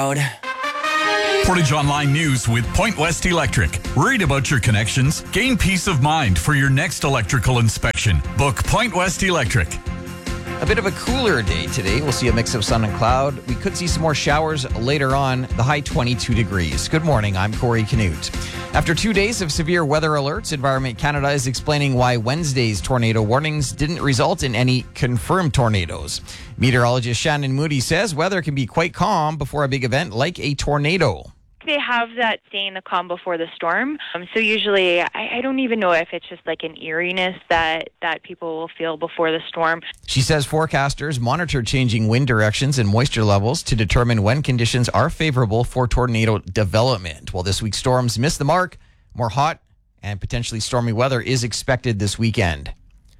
Cloud. Portage Online News with Point West Electric. Worried about your connections? Gain peace of mind for your next electrical inspection. Book Point West Electric. A bit of a cooler day today. We'll see a mix of sun and cloud. We could see some more showers later on, the high 22 degrees. Good morning, I'm Corey Canute. After 2 days of severe weather alerts, Environment Canada is explaining why Wednesday's tornado warnings didn't result in any confirmed tornadoes. Meteorologist Shannon Moody says weather can be quite calm before a big event like a tornado. They have that saying, the calm before the storm. So usually, I don't even know if it's just like an eeriness that people will feel before the storm. She says forecasters monitor changing wind directions and moisture levels to determine when conditions are favorable for tornado development. While this week's storms miss the mark, more hot and potentially stormy weather is expected this weekend.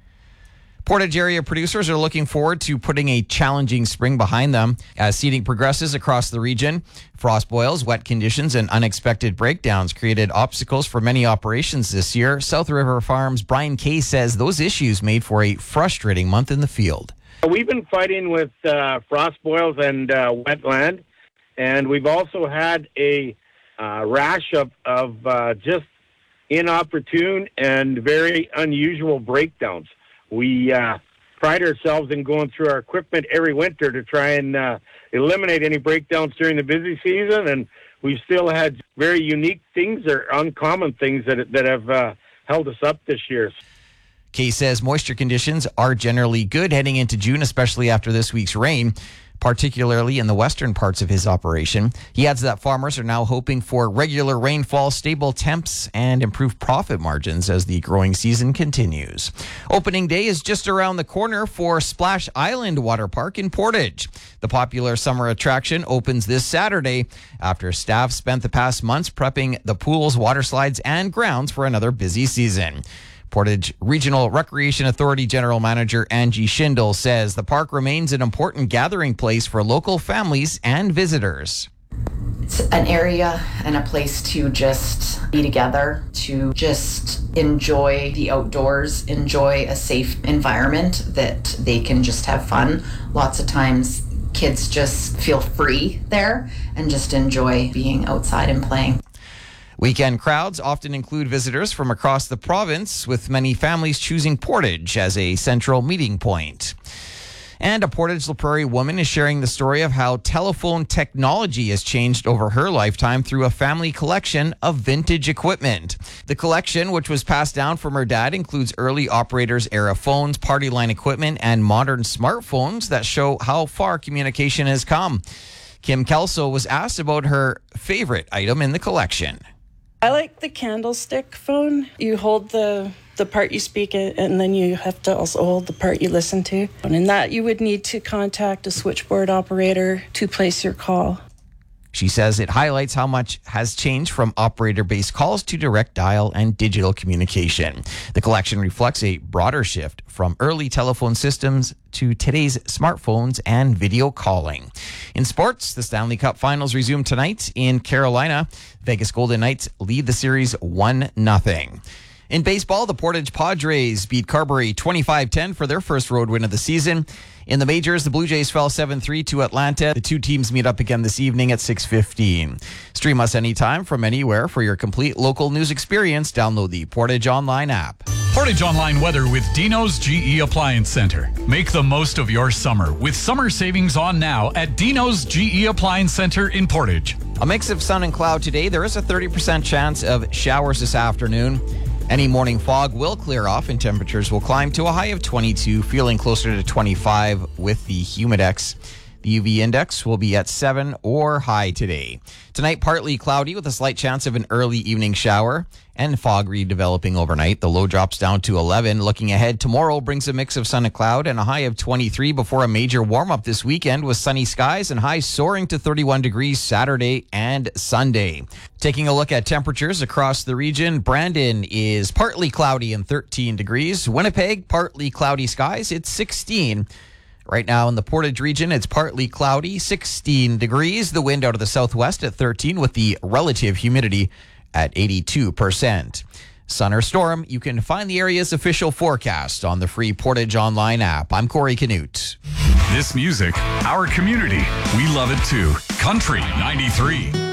Portage area producers are looking forward to putting a challenging spring behind them as seeding progresses across the region. Frost boils, wet conditions, and unexpected breakdowns created obstacles for many operations this year. South River Farms' Brian Kay says those issues made for a frustrating month in the field. We've been fighting with frost boils and wetland, and we've also had a rash of just inopportune and very unusual breakdowns. We pride ourselves in going through our equipment every winter to try and eliminate any breakdowns during the busy season, and we've still had very unique things or uncommon things that have held us up this year. Kay says moisture conditions are generally good heading into June, especially after this week's rain, particularly in the western parts of his operation. He adds that farmers are now hoping for regular rainfall, stable temps, and improved profit margins as the growing season continues. Opening day is just around the corner for Splash Island Water Park in Portage. The popular summer attraction opens this Saturday after staff spent the past months prepping the pools, water slides, and grounds for another busy season. Portage Regional Recreation Authority General Manager Angie Schindel says the park remains an important gathering place for local families and visitors. It's an area and a place to just be together, to just enjoy the outdoors, enjoy a safe environment that they can just have fun. Lots of times kids just feel free there and just enjoy being outside and playing. Weekend crowds often include visitors from across the province, with many families choosing Portage as a central meeting point. And a Portage La Prairie woman is sharing the story of how telephone technology has changed over her lifetime through a family collection of vintage equipment. The collection, which was passed down from her dad, includes early operators era phones, party line equipment, and modern smartphones that show how far communication has come. Kim Kelso was asked about her favorite item in the collection. I like the candlestick phone. You hold the part you speak it, and then you have to also hold the part you listen to. And in that, you would need to contact a switchboard operator to place your call. She says it highlights how much has changed from operator-based calls to direct dial and digital communication. The collection reflects a broader shift from early telephone systems to today's smartphones and video calling. In sports, the Stanley Cup Finals resume tonight in Carolina. Vegas Golden Knights lead the series 1-0. In baseball, the Portage Padres beat Carberry 25-10 for their first road win of the season. In the majors, the Blue Jays fell 7-3 to Atlanta. The two teams meet up again this evening at 6:15. Stream us anytime from anywhere for your complete local news experience. Download the Portage Online app. Portage Online weather with Dino's GE Appliance Center. Make the most of your summer with summer savings on now at Dino's GE Appliance Center in Portage. A mix of sun and cloud today. There is a 30% chance of showers this afternoon. Any morning fog will clear off and temperatures will climb to a high of 22, feeling closer to 25 with the Humidex. The UV index will be at 7 or high today. Tonight, partly cloudy with a slight chance of an early evening shower and fog redeveloping overnight. The low drops down to 11. Looking ahead, tomorrow brings a mix of sun and cloud and a high of 23 before a major warm-up this weekend with sunny skies and highs soaring to 31 degrees Saturday and Sunday. Taking a look at temperatures across the region, Brandon is partly cloudy and 13 degrees. Winnipeg, partly cloudy skies, it's 16. Right now in the Portage region, it's partly cloudy, 16 degrees. The wind out of the southwest at 13 with the relative humidity at 82%. Sun or storm, you can find the area's official forecast on the free Portage Online app. I'm Corey Canute. This music, our community, we love it too. Country 93.